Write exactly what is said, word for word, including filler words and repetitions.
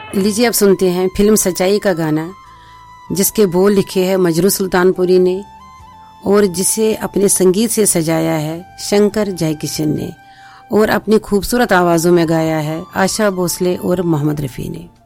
लीजिए अब सुनते हैं फिल्म सच्चाई का गाना, जिसके बोल लिखे हैं मजरू सुल्तानपुरी ने और जिसे अपने संगीत से सजाया है शंकर जयकिशन ने और अपनी खूबसूरत आवाज़ों में गाया है आशा भोसले और मोहम्मद रफ़ी ने।